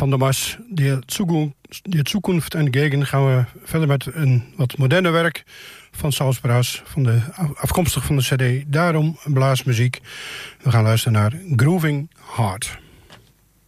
van der Mars, Die Zukunft entgegen, gaan we verder met een wat moderne werk van Saul Braas, afkomstig van de cd Daarom Blaasmuziek. We gaan luisteren naar Grooving Heart.